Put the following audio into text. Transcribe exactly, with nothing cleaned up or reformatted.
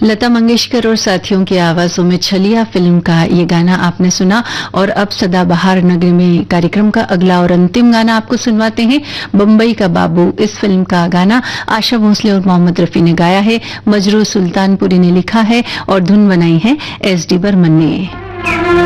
लता मंगेशकर और साथियों की आवाजों में छलिया फिल्म का ये गाना आपने सुना। और अब सदाबहार नगरी में कार्यक्रम का अगला और अंतिम गाना आपको सुनवाते हैं। बम्बई का बाबू इस फिल्म का गाना आशा भोसले और मोहम्मद रफी ने गाया है, मजरू सुल्तानपुरी ने लिखा है और धुन बनाई है एस डी बर्मन ने।